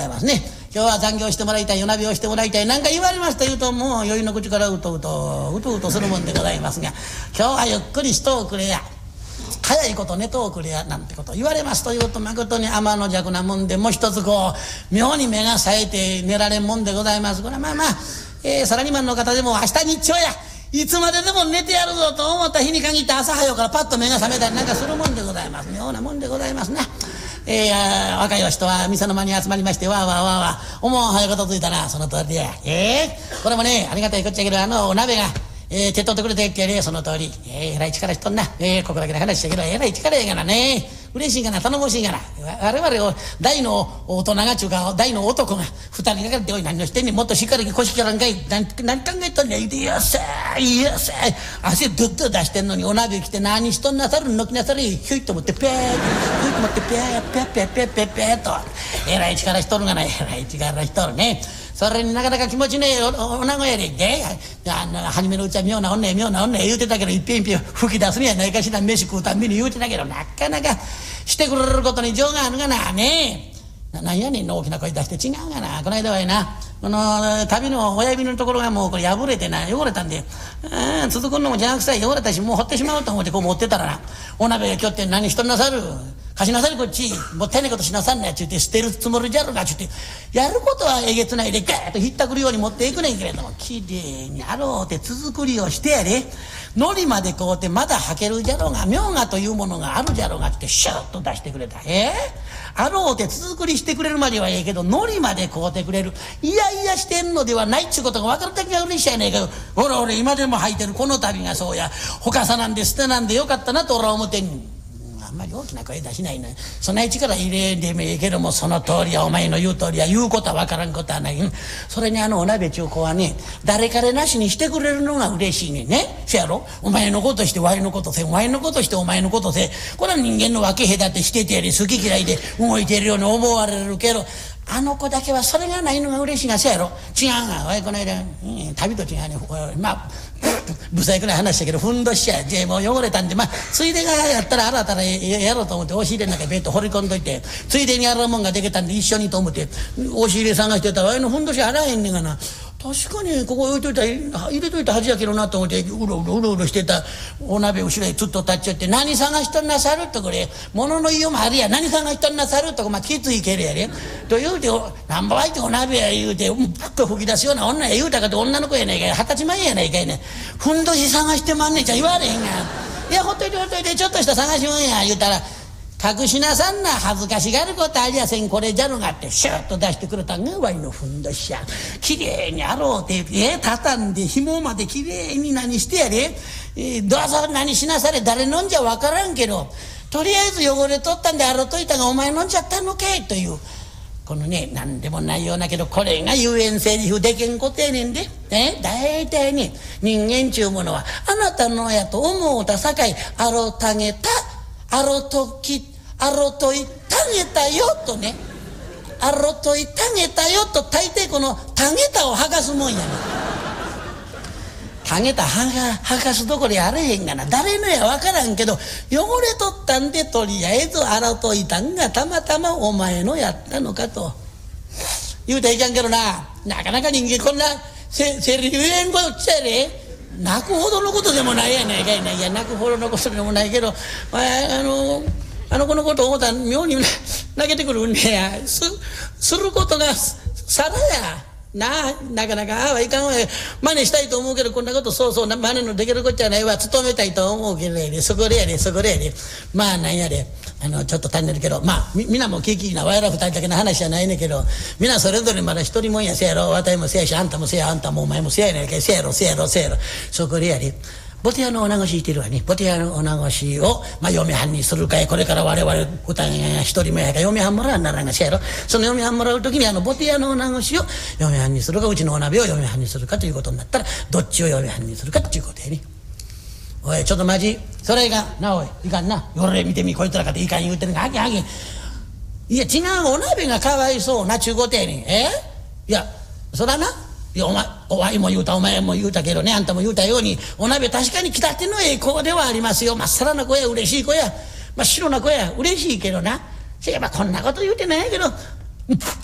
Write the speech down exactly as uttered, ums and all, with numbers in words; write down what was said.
いますね。今日は残業してもらいたい、夜なべをしてもらいたいなんか言われました言うと、もう酔いの口からうとうとうとうとするもんでございますが、今日はゆっくりしとおくれや、早いこと寝とおくれやなんてこと言われますというと、誠に天の弱なもんで、もう一つこう妙に目が冴えて寝られんもんでございます。これはまあまあ、えー、サラリーマンの方でも明日日曜や、いつまででも寝てやるぞと思った日に限って朝早うからパッと目が覚めたりなんかするもんでございます。妙なもんでございますな。えー、若いお人は店の間に集まりまして、わーわーわーわー、思う早ことついたな、その通りでや。えー、これもね、ありがたいこっちゃけど、あのお鍋が、えー、手っ取ってくれてってやれ、その通り。えー、えらい力しとんな。えー、ここだけで話しちゃけど、えらい力やがなね。嬉しいがな、頼もしいがな。我々を大の大人がちゅうか、大の男が二人がかりで、おい何をしてんねん、もっとしっかり腰からんかい、何何考えとんねん、言うて、よっしゃー、よっしゃー、汗ドッド出してんのにお鍋来て何しとんなさる、のきなさる、ひょいと思ってペーッ、ひょいと思ってペーッペーペーペーペーペーと、えらい力しとるがな、えらい力しとるね。それになかなか気持ちねえ お, お, おなごやで、であの初めのうちは妙な女妙な女言うてたけど、いっぺんいっぺん吹き出すにはないかしら、飯食うたんびに言うてたけど、なかなかしてくれることに情があるがなねえ。なんやねんの大きな声出して違うがな。この間はやな、この旅の親指のところがもうこれ破れてな、汚れたんで、あ続くのも邪魔くさい、汚れたしもう掘ってしまおうと思ってこう持ってたらな、お鍋が今日って何しとんなさる、貸しなさいこっち、もったいないことしなさんなやちゅうて、捨てるつもりじゃろがちゅうて、やることはえげつないでガーッとひったくるように持っていくねんけれども、きれいにあろうて続くりをしてやで、海苔までこうてまだ履けるじゃろうが、妙がというものがあるじゃろうがってシュッと出してくれた。えー、あろうて続くりしてくれるまではええけど、海苔までこうてくれる、いやいやしてんのではないっちゅうことが分かるだけが嬉しいやねんけど、ほら俺今でも履いてるこの旅がそうや、ほかさなんで捨てなんでよかったなと俺は思ってんねん。あんまり大きな声出しないの、そんな力入れんでもええけども、その通りや、お前の言う通りや、言うことは分からんことはない。それにあのお鍋中古はね、誰彼なしにしてくれるのが嬉しいねんね。せやろ、お前のことしてワイのことせ、お前のことしてお前のことせ、これは人間の分け隔てしててやり、好き嫌いで動いてるように思われるけど、あの子だけはそれがないのが嬉しいが。せやろ、違うが、わいこの間、うん、旅と違うね、まあ不細工な話だけど、ふんどしやじもう汚れたんで、まあついでがやったら新たなやろうと思って押し入れの中にベッド掘り込んどいて、ついでにやるもんができたんで一緒にと思って押し入れ探してたら、わいのふんどし洗えへんねんがな。確かにここ置いといたら入れといたはずやけどなと思って、うろうろうろうろしてたお鍋後ろへつっと立っちゃって、何探しとんなさると、これ物の言いようもあるや、何探しとんなさると、まあきついけるやでと言うて、なんぼ相手お鍋や言うてパッと吹き出すような女や言うたかと、女の子やないかい、二十歳前やないかいね、ふんどし探してまんねんちゃ言われへんが、いやほっといてほっといて、ちょっとした探しもんや言うたら、隠しなさんな、恥ずかしがることありやせん、これじゃろがってシュッと出してくれたんがわいのふんどしや。きれいにあろうて、えー、畳んで紐まできれいに何してやれ、えー、どうぞ何しなされ、誰飲んじゃわからんけど、とりあえず汚れとったんで洗っといたがお前飲んじゃったのけという、このね、なんでもないようなけど、これが遊園セリフでけんことやねんで。ね、大体ね、人間ちゅうものはあなたのやと思うたさかい、あろたげたあろときあろといたげたよとね、あろといたげたよと、大抵このたげたを剥がすもんやねん。たげた剥がすどころやあれへんがな、誰のやわからんけど汚れとったんで、とりあえず洗といたんがたまたまお前のやったのかと言うたらいかんけどな、なかなか人間こんなせセリフ言えんことちゃね、泣くほどのことでもないやないかいな。いや泣くほどのことでもないけど、あ, あのあの子のことを思ったら妙に泣けてくるんねや。 す, することがさらやなあ、なかなかああはいかんわ。真似したいと思うけど、こんなことそうそう真似のできるこっちゃないわ。勤めたいと思うけどやで、そこでやでそこでやで、まあなんやで、あのちょっと足んでるけど、まあみみんなも聞きな、わやら二人だけの話じゃないねんけど、みんなそれぞれまだ一人もんや。せやろ、私もせやし、あんたもせや、あんたもお前もせやねんけど、せやろせやろせやろ、そこでやでボテ屋の女子してるわね。ボテ屋の女子を、まあ、嫁はんにするかい、これから我々二人一人目やから嫁はんもらわんならんがしやろ。その嫁はんもらう時にあのボテ屋の女子を嫁はんにするか、うちのお鍋を嫁はんにするかということになったら、どっちを嫁はんにするかっていうことやね。おいちょっと待ち、それいかんな、おいいかんな、俺見てみ、こいつらかていかん言うてるが、はきはき、いや違う、お鍋がかわいそうなちゅうことやねん。えいやそらな、いやお前お前も言うた、お前も言うたけどね、あんたも言うたように、お鍋確かに来たてのええ子ではありますよ。まっさらな子や、嬉しい子や、まっ白な子や、嬉しいけどな、せやばこんなこと言うてないけど、